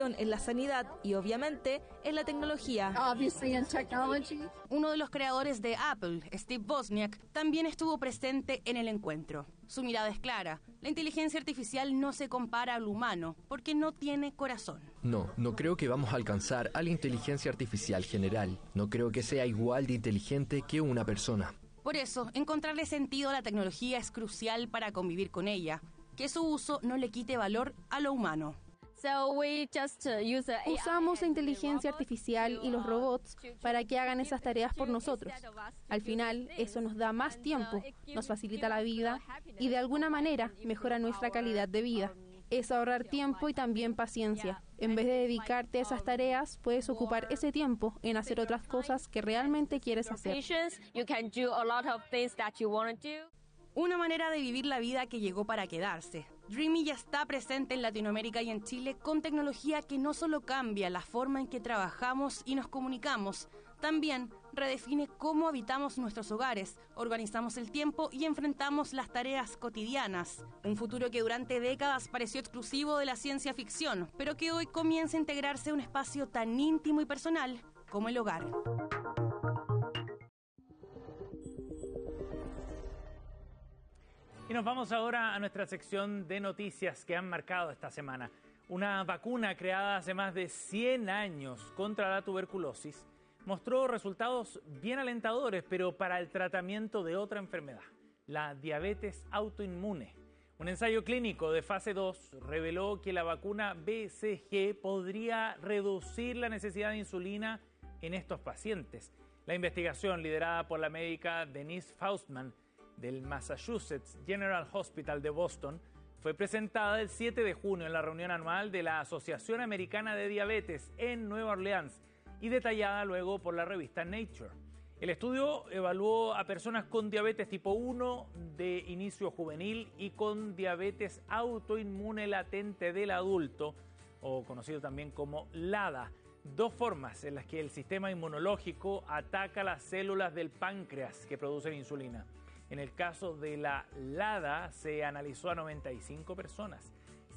en la sanidad y obviamente en la tecnología. Uno de los creadores de Apple, Steve Wozniak, también estuvo presente en el encuentro. Su mirada es clara: la inteligencia artificial no se compara al humano porque no tiene corazón. No creo que vamos a alcanzar a la inteligencia artificial general. No creo que sea igual de inteligente que una persona. Por eso, encontrarle sentido a la tecnología es crucial para convivir con ella, que su uso no le quite valor a lo humano. Usamos la inteligencia artificial y los robots para que hagan esas tareas por nosotros. Al final, eso nos da más tiempo, nos facilita la vida y de alguna manera mejora nuestra calidad de vida. Es ahorrar tiempo y también paciencia. En vez de dedicarte a esas tareas, puedes ocupar ese tiempo en hacer otras cosas que realmente quieres hacer. Una manera de vivir la vida que llegó para quedarse. Dreamy ya está presente en Latinoamérica y en Chile con tecnología que no solo cambia la forma en que trabajamos y nos comunicamos, también redefine cómo habitamos nuestros hogares, organizamos el tiempo y enfrentamos las tareas cotidianas. Un futuro que durante décadas pareció exclusivo de la ciencia ficción, pero que hoy comienza a integrarse a un espacio tan íntimo y personal como el hogar. Y nos vamos ahora a nuestra sección de noticias que han marcado esta semana. Una vacuna creada hace más de 100 años contra la tuberculosis mostró resultados bien alentadores, pero para el tratamiento de otra enfermedad, la diabetes autoinmune. Un ensayo clínico de fase 2 reveló que la vacuna BCG podría reducir la necesidad de insulina en estos pacientes. La investigación, liderada por la médica Denise Faustman, del Massachusetts General Hospital de Boston, fue presentada el 7 de junio en la reunión anual de la Asociación Americana de Diabetes en Nueva Orleans y detallada luego por la revista Nature. El estudio evaluó a personas con diabetes tipo 1 de inicio juvenil y con diabetes autoinmune latente del adulto, o conocido también como LADA, dos formas en las que el sistema inmunológico ataca las células del páncreas que producen insulina. En el caso de la LADA se analizó a 95 personas.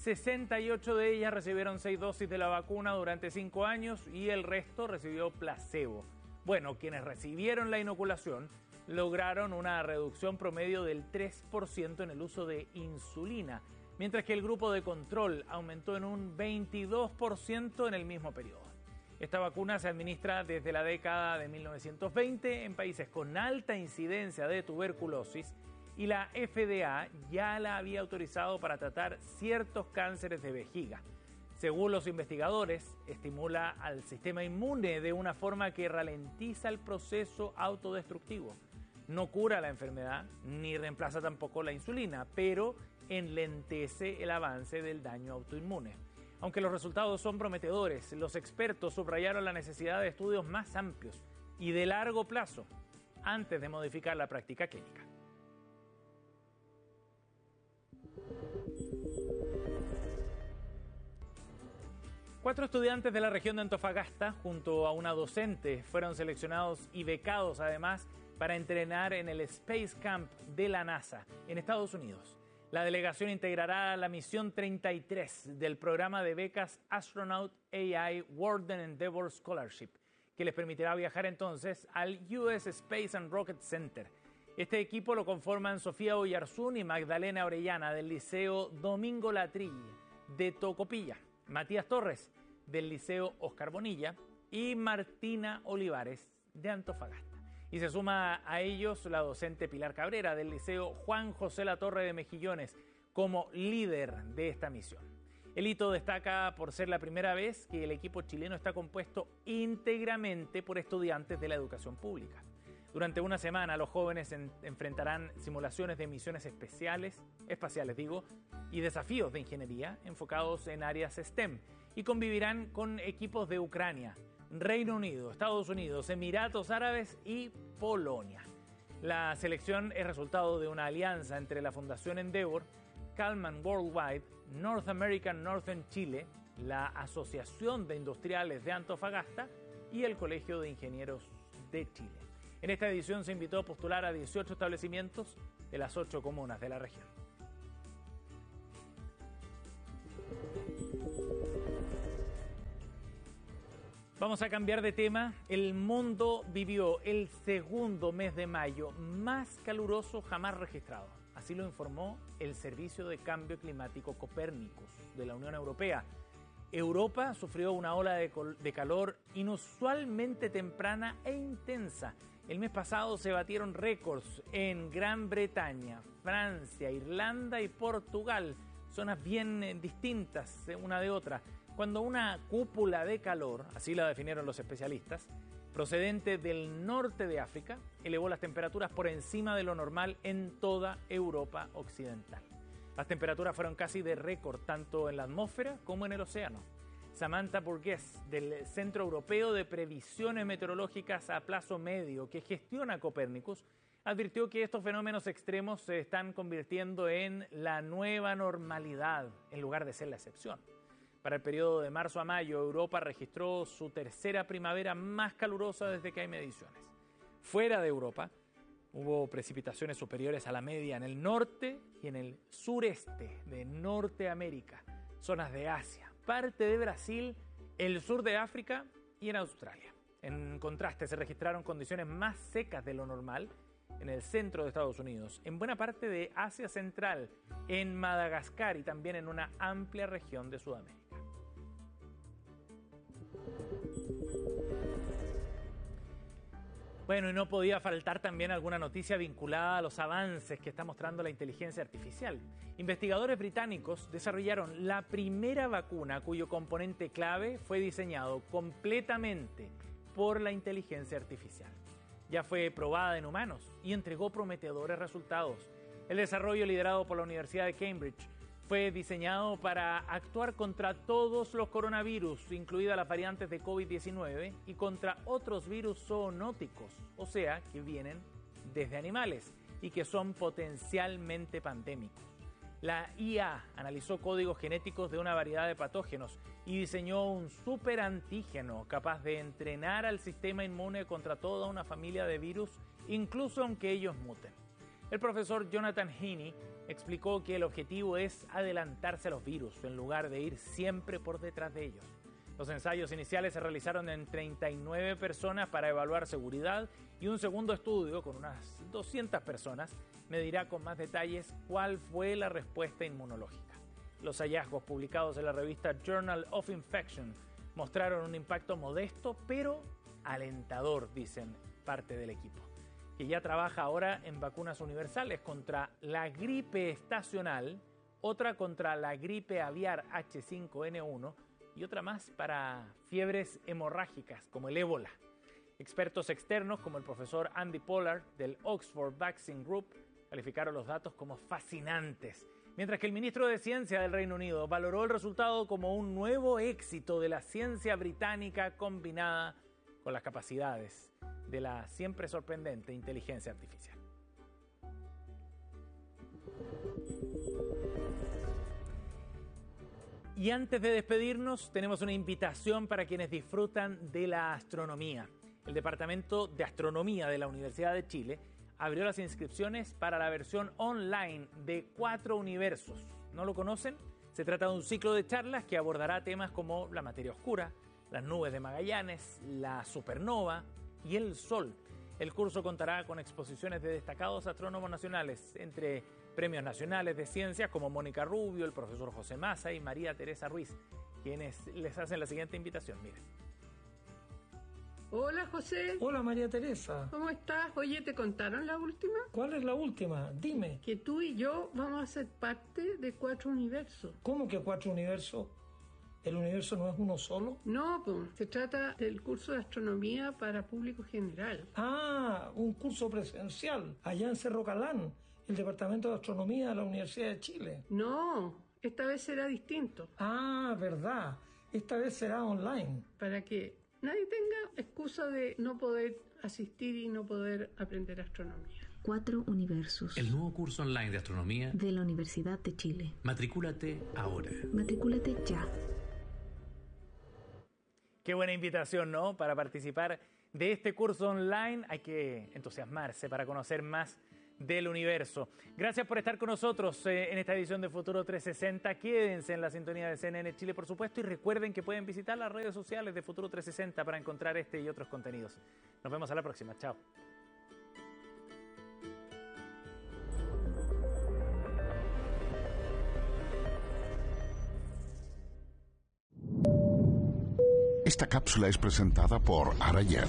68 de ellas recibieron 6 dosis de la vacuna durante 5 años y el resto recibió placebo. Bueno, quienes recibieron la inoculación lograron una reducción promedio del 3% en el uso de insulina, mientras que el grupo de control aumentó en un 22% en el mismo periodo. Esta vacuna se administra desde la década de 1920 en países con alta incidencia de tuberculosis y la FDA ya la había autorizado para tratar ciertos cánceres de vejiga. Según los investigadores, estimula al sistema inmune de una forma que ralentiza el proceso autodestructivo. No cura la enfermedad ni reemplaza tampoco la insulina, pero enlentece el avance del daño autoinmune. Aunque los resultados son prometedores, los expertos subrayaron la necesidad de estudios más amplios y de largo plazo antes de modificar la práctica clínica. Cuatro estudiantes de la región de Antofagasta, junto a una docente, fueron seleccionados y becados además para entrenar en el Space Camp de la NASA en Estados Unidos. La delegación integrará la misión 33 del programa de becas Astronaut AI World Endeavor Scholarship, que les permitirá viajar entonces al US Space and Rocket Center. Este equipo lo conforman Sofía Oyarzún y Magdalena Orellana del Liceo Domingo Latrille de Tocopilla, Matías Torres del Liceo Oscar Bonilla y Martina Olivares de Antofagasta. Y se suma a ellos la docente Pilar Cabrera del Liceo Juan José Latorre de Mejillones como líder de esta misión. El hito destaca por ser la primera vez que el equipo chileno está compuesto íntegramente por estudiantes de la educación pública. Durante una semana los jóvenes enfrentarán simulaciones de misiones espaciales y desafíos de ingeniería enfocados en áreas STEM y convivirán con equipos de Ucrania, Reino Unido, Estados Unidos, Emiratos Árabes y Polonia. La selección es resultado de una alianza entre la Fundación Endeavor, Kalman Worldwide, North American Northern Chile, la Asociación de Industriales de Antofagasta y el Colegio de Ingenieros de Chile. En esta edición se invitó a postular a 18 establecimientos de las 8 comunas de la región. Vamos a cambiar de tema. El mundo vivió el segundo mes de mayo más caluroso jamás registrado. Así lo informó el Servicio de Cambio Climático Copérnicus de la Unión Europea. Europa sufrió una ola de calor inusualmente temprana e intensa. El mes pasado se batieron récords en Gran Bretaña, Francia, Irlanda y Portugal, zonas bien distintas una de otra, cuando una cúpula de calor, así la definieron los especialistas, procedente del norte de África, elevó las temperaturas por encima de lo normal en toda Europa occidental. Las temperaturas fueron casi de récord, tanto en la atmósfera como en el océano. Samantha Burgess, del Centro Europeo de Previsiones Meteorológicas a Plazo Medio, que gestiona Copérnicus, advirtió que estos fenómenos extremos se están convirtiendo en la nueva normalidad, en lugar de ser la excepción. Para el periodo de marzo a mayo, Europa registró su tercera primavera más calurosa desde que hay mediciones. Fuera de Europa, hubo precipitaciones superiores a la media en el norte y en el sureste de Norteamérica, zonas de Asia, parte de Brasil, el sur de África y en Australia. En contraste, se registraron condiciones más secas de lo normal en el centro de Estados Unidos, en buena parte de Asia Central, en Madagascar y también en una amplia región de Sudamérica. Bueno, y no podía faltar también alguna noticia vinculada a los avances que está mostrando la inteligencia artificial. Investigadores británicos desarrollaron la primera vacuna cuyo componente clave fue diseñado completamente por la inteligencia artificial. Ya fue probada en humanos y entregó prometedores resultados. El desarrollo liderado por la Universidad de Cambridge fue diseñado para actuar contra todos los coronavirus, incluidas las variantes de COVID-19, y contra otros virus zoonóticos, o sea, que vienen desde animales y que son potencialmente pandémicos. La IA analizó códigos genéticos de una variedad de patógenos y diseñó un superantígeno capaz de entrenar al sistema inmune contra toda una familia de virus, incluso aunque ellos muten. El profesor Jonathan Heaney explicó que el objetivo es adelantarse a los virus en lugar de ir siempre por detrás de ellos. Los ensayos iniciales se realizaron en 39 personas para evaluar seguridad y un segundo estudio con unas 200 personas medirá con más detalles cuál fue la respuesta inmunológica. Los hallazgos publicados en la revista Journal of Infection mostraron un impacto modesto pero alentador, dicen parte del equipo, que ya trabaja ahora en vacunas universales contra la gripe estacional, otra contra la gripe aviar H5N1 y otra más para fiebres hemorrágicas como el ébola. Expertos externos como el profesor Andy Pollard del Oxford Vaccine Group calificaron los datos como fascinantes, mientras que el ministro de Ciencia del Reino Unido valoró el resultado como un nuevo éxito de la ciencia británica combinada con las capacidades de la siempre sorprendente inteligencia artificial. Y antes de despedirnos, tenemos una invitación para quienes disfrutan de la astronomía. El Departamento de Astronomía de la Universidad de Chile abrió las inscripciones para la versión online de 4 universos. ¿No lo conocen? Se trata de un ciclo de charlas que abordará temas como la materia oscura, las nubes de Magallanes, la supernova y el Sol. El curso contará con exposiciones de destacados astrónomos nacionales, entre premios nacionales de ciencias como Mónica Rubio, el profesor José Massa y María Teresa Ruiz, quienes les hacen la siguiente invitación. Miren. Hola, José. Hola, María Teresa. ¿Cómo estás? Oye, ¿te contaron la última? ¿Cuál es la última? Dime. Que tú y yo vamos a ser parte de 4 universos. ¿Cómo que 4 universos? ¿El universo no es uno solo? No, pues, se trata del curso de astronomía para público general. Ah, un curso presencial, allá en Cerro Calán, el Departamento de Astronomía de la Universidad de Chile. No, esta vez será distinto. Ah, verdad. Esta vez será online. Para que nadie tenga excusa de no poder asistir y no poder aprender astronomía. 4 universos. El nuevo curso online de astronomía de la Universidad de Chile. Matricúlate ahora. Matricúlate ya. Qué buena invitación, ¿no? Para participar de este curso online hay que entusiasmarse para conocer más del universo. Gracias por estar con nosotros en esta edición de Futuro 360. Quédense en la sintonía de CNN Chile, por supuesto, y recuerden que pueden visitar las redes sociales de Futuro 360 para encontrar este y otros contenidos. Nos vemos a la próxima. Chao. Esta cápsula es presentada por Arayet.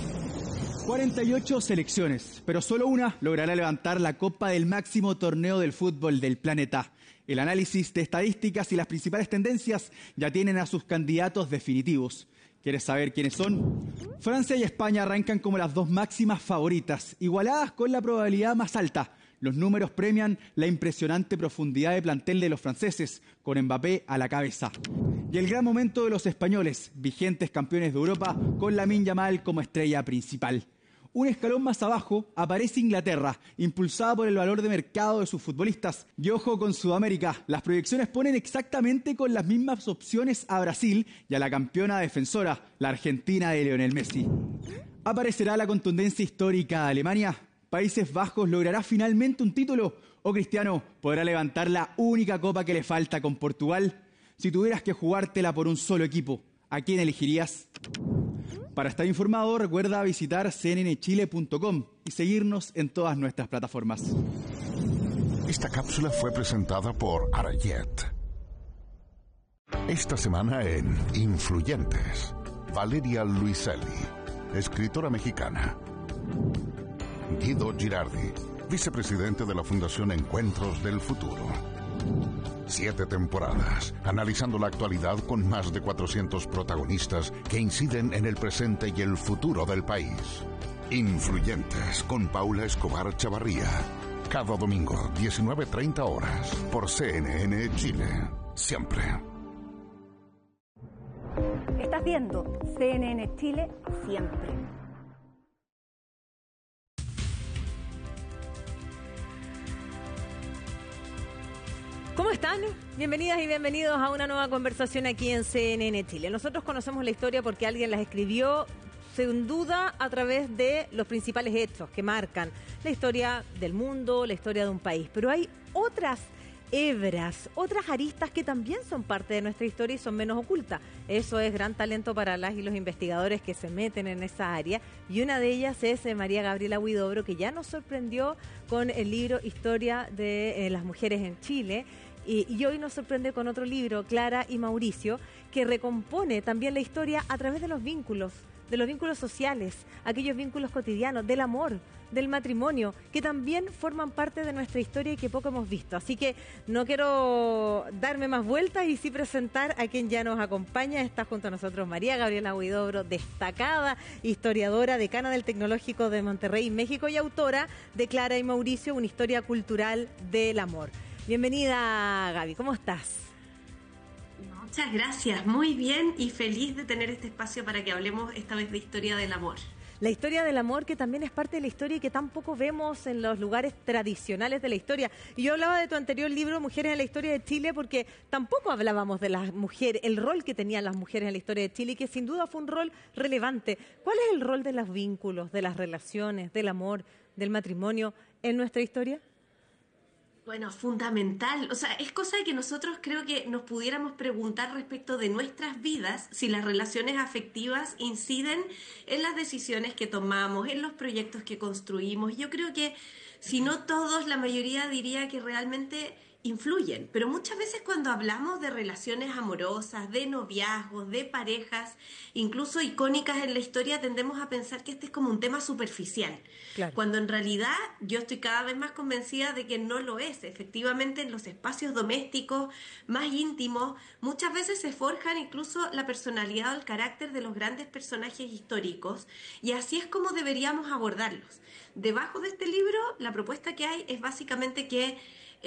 48 selecciones, pero solo una logrará levantar la copa del máximo torneo del fútbol del planeta. El análisis de estadísticas y las principales tendencias ya tienen a sus candidatos definitivos. ¿Quieres saber quiénes son? Francia y España arrancan como las dos máximas favoritas, igualadas con la probabilidad más alta. Los números premian la impresionante profundidad de plantel de los franceses, con Mbappé a la cabeza. Y el gran momento de los españoles, vigentes campeones de Europa, con Lamine Yamal como estrella principal. Un escalón más abajo aparece Inglaterra, impulsada por el valor de mercado de sus futbolistas. Y ojo con Sudamérica, las proyecciones ponen exactamente con las mismas opciones a Brasil y a la campeona defensora, la Argentina de Lionel Messi. ¿Aparecerá la contundencia histórica de Alemania? ¿Países Bajos logrará finalmente un título? ¿O Cristiano podrá levantar la única copa que le falta con Portugal? Si tuvieras que jugártela por un solo equipo, ¿a quién elegirías? Para estar informado, recuerda visitar cnnchile.com y seguirnos en todas nuestras plataformas. Esta cápsula fue presentada por Arayet. Esta semana en Influyentes, Valeria Luiselli, escritora mexicana. Guido Girardi, vicepresidente de la Fundación Encuentros del Futuro. 7 temporadas, analizando la actualidad con más de 400 protagonistas que inciden en el presente y el futuro del país. Influyentes, con Paula Escobar Chavarría. Cada domingo, 19:30 horas, por CNN Chile. Siempre. Estás viendo CNN Chile siempre. ¿Cómo están? Bienvenidas y bienvenidos a una nueva conversación aquí en CNN Chile. Nosotros conocemos la historia porque alguien las escribió sin duda a través de los principales hechos que marcan la historia del mundo, la historia de un país. Pero hay otras hebras, otras aristas que también son parte de nuestra historia y son menos ocultas. Eso es gran talento para las y los investigadores que se meten en esa área. Y una de ellas es María Gabriela Huidobro, que ya nos sorprendió con el libro Historia de las mujeres en Chile. Y hoy nos sorprende con otro libro, Clara y Mauricio, que recompone también la historia a través de los vínculos sociales, aquellos vínculos cotidianos, del amor, del matrimonio, que también forman parte de nuestra historia y que poco hemos visto. Así que no quiero darme más vueltas y sí presentar a quien ya nos acompaña. Está junto a nosotros María Gabriela Huidobro, destacada historiadora, decana del Tecnológico de Monterrey, México, y autora de Clara y Mauricio, una historia cultural del amor. Bienvenida, Gaby, ¿cómo estás? Muchas gracias, muy bien y feliz de tener este espacio para que hablemos esta vez de historia del amor. La historia del amor, que también es parte de la historia y que tampoco vemos en los lugares tradicionales de la historia. Y yo hablaba de tu anterior libro, Mujeres en la Historia de Chile, porque tampoco hablábamos de las mujeres, el rol que tenían las mujeres en la historia de Chile, y que sin duda fue un rol relevante. ¿Cuál es el rol de los vínculos, de las relaciones, del amor, del matrimonio en nuestra historia? Bueno, fundamental. O sea, es cosa de que nosotros creo que nos pudiéramos preguntar respecto de nuestras vidas si las relaciones afectivas inciden en las decisiones que tomamos, en los proyectos que construimos. Yo creo que, si no todos, la mayoría diría que realmente influyen, pero muchas veces cuando hablamos de relaciones amorosas, de noviazgos, de parejas, incluso icónicas en la historia, tendemos a pensar que este es como un tema superficial, claro, cuando en realidad yo estoy cada vez más convencida de que no lo es. Efectivamente, en los espacios domésticos más íntimos muchas veces se forjan incluso la personalidad o el carácter de los grandes personajes históricos, y así es como deberíamos abordarlos. Debajo de este libro, la propuesta que hay es básicamente que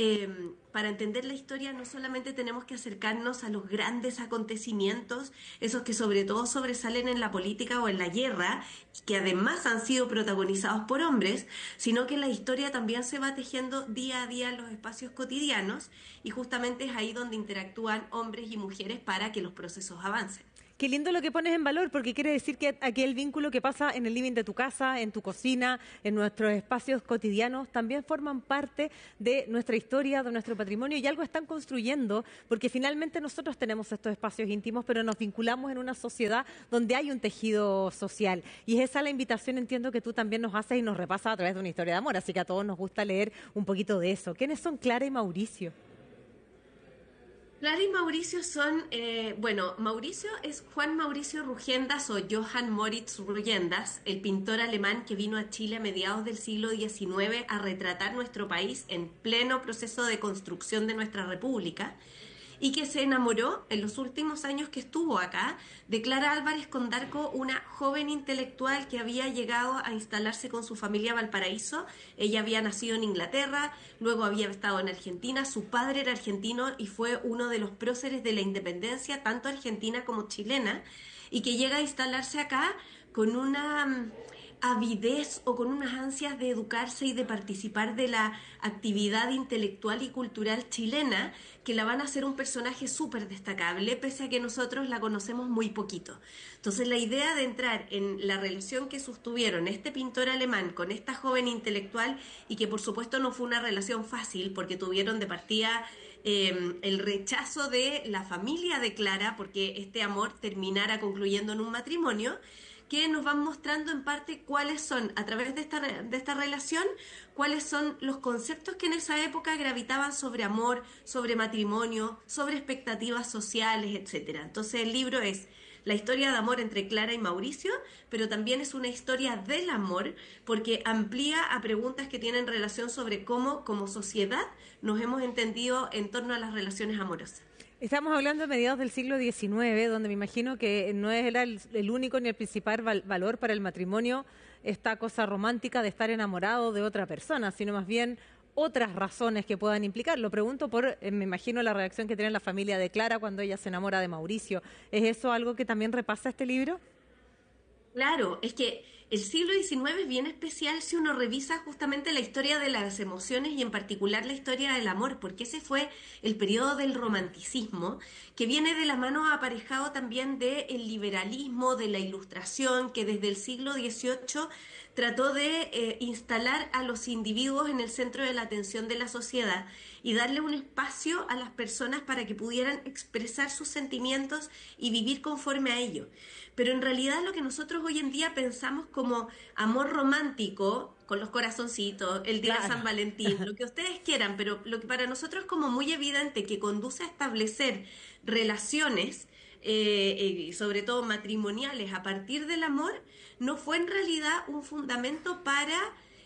para entender la historia no solamente tenemos que acercarnos a los grandes acontecimientos, esos que sobre todo sobresalen en la política o en la guerra, que además han sido protagonizados por hombres, sino que la historia también se va tejiendo día a día en los espacios cotidianos, y justamente es ahí donde interactúan hombres y mujeres para que los procesos avancen. Qué lindo lo que pones en valor, porque quiere decir que aquel vínculo que pasa en el living de tu casa, en tu cocina, en nuestros espacios cotidianos, también forman parte de nuestra historia, de nuestro patrimonio, y algo están construyendo, porque finalmente nosotros tenemos estos espacios íntimos, pero nos vinculamos en una sociedad donde hay un tejido social. Y es esa la invitación, entiendo, que tú también nos haces y nos repasas a través de una historia de amor, así que a todos nos gusta leer un poquito de eso. ¿Quiénes son Clara y Mauricio? Clara y Mauricio son, Mauricio es Juan Mauricio Rugendas o Johann Moritz Rugendas, el pintor alemán que vino a Chile a mediados del siglo XIX a retratar nuestro país en pleno proceso de construcción de nuestra república, y que se enamoró en los últimos años que estuvo acá de Clara Álvarez Condarco, una joven intelectual que había llegado a instalarse con su familia a Valparaíso. Ella había nacido en Inglaterra, luego había estado en Argentina, su padre era argentino y fue uno de los próceres de la independencia, tanto argentina como chilena, y que llega a instalarse acá con una avidez o con unas ansias de educarse y de participar de la actividad intelectual y cultural chilena, que la van a hacer un personaje súper destacable, pese a que nosotros la conocemos muy poquito. Entonces, la idea de entrar en la relación que sostuvieron este pintor alemán con esta joven intelectual, y que por supuesto no fue una relación fácil, porque tuvieron de partida el rechazo de la familia de Clara, porque este amor terminara concluyendo en un matrimonio, que nos van mostrando en parte cuáles son, a través de esta relación, cuáles son los conceptos que en esa época gravitaban sobre amor, sobre matrimonio, sobre expectativas sociales, etcétera. Entonces el libro es la historia de amor entre Clara y Mauricio, pero también es una historia del amor, porque amplía a preguntas que tienen relación sobre cómo, como sociedad, nos hemos entendido en torno a las relaciones amorosas. Estamos hablando de mediados del siglo XIX, donde me imagino que no era el único ni el principal valor para el matrimonio esta cosa romántica de estar enamorado de otra persona, sino más bien otras razones que puedan implicar. Lo pregunto por, me imagino, la reacción que tiene la familia de Clara cuando ella se enamora de Mauricio. ¿Es eso algo que también repasa este libro? Claro, es que el siglo XIX es bien especial si uno revisa justamente la historia de las emociones y en particular la historia del amor, porque ese fue el periodo del romanticismo, que viene de la mano aparejado también del liberalismo, de la ilustración, que desde el siglo XVIII trató de instalar a los individuos en el centro de la atención de la sociedad y darle un espacio a las personas para que pudieran expresar sus sentimientos y vivir conforme a ello. Pero en realidad lo que nosotros hoy en día pensamos como amor romántico, con los corazoncitos, el día de San Valentín, lo que ustedes quieran, pero lo que para nosotros es como muy evidente que conduce a establecer relaciones, sobre todo matrimoniales, a partir del amor, no fue en realidad un fundamento para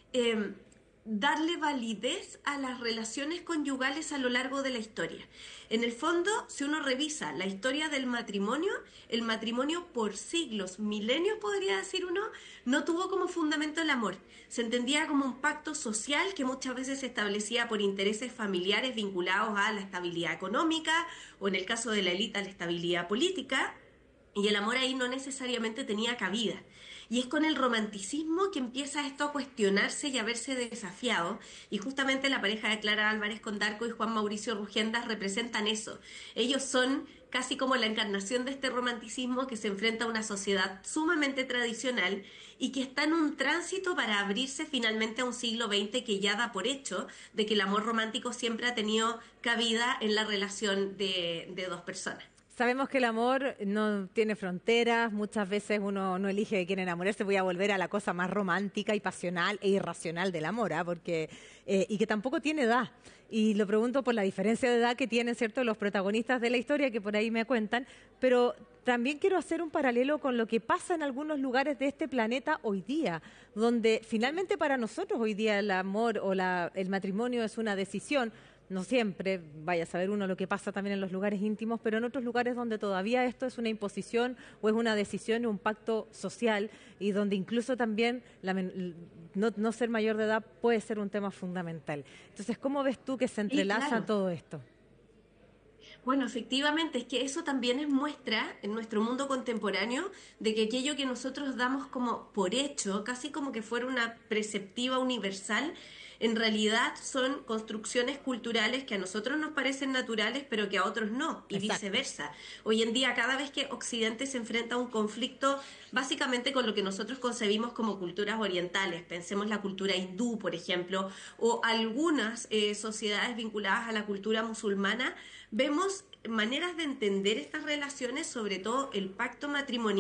darle validez a las relaciones conyugales a lo largo de la historia. En el fondo, si uno revisa la historia del matrimonio, el matrimonio por siglos, milenios podría decir uno, no tuvo como fundamento el amor. Se entendía como un pacto social que muchas veces se establecía por intereses familiares vinculados a la estabilidad económica o, en el caso de la élite, a la estabilidad política, y el amor ahí no necesariamente tenía cabida. Y es con el romanticismo que empieza esto a cuestionarse y a verse desafiado, y justamente la pareja de Clara Álvarez Condarco y Juan Mauricio Rugendas representan eso. Ellos son casi como la encarnación de este romanticismo que se enfrenta a una sociedad sumamente tradicional y que está en un tránsito para abrirse finalmente a un siglo XX que ya da por hecho de que el amor romántico siempre ha tenido cabida en la relación de dos personas. Sabemos que el amor no tiene fronteras, muchas veces uno no elige de quién enamorarse. Voy a volver a la cosa más romántica y pasional e irracional del amor, porque y que tampoco tiene edad. Y lo pregunto por la diferencia de edad que tienen, ¿cierto?, los protagonistas de la historia, que por ahí me cuentan, pero también quiero hacer un paralelo con lo que pasa en algunos lugares de este planeta hoy día, donde finalmente para nosotros hoy día el amor o el matrimonio es una decisión. No siempre, vaya a saber uno lo que pasa también en los lugares íntimos, pero en otros lugares donde todavía esto es una imposición o es una decisión y un pacto social, y donde incluso también no ser mayor de edad puede ser un tema fundamental. Entonces, ¿cómo ves tú que se entrelaza todo esto? Bueno, efectivamente, es que eso también es muestra en nuestro mundo contemporáneo de que aquello que nosotros damos como por hecho, casi como que fuera una preceptiva universal, en realidad son construcciones culturales que a nosotros nos parecen naturales, pero que a otros no, y viceversa. Hoy en día, cada vez que Occidente se enfrenta a un conflicto, básicamente con lo que nosotros concebimos como culturas orientales, pensemos la cultura hindú, por ejemplo, o algunas sociedades vinculadas a la cultura musulmana, vemos maneras de entender estas relaciones, sobre todo el pacto matrimonial,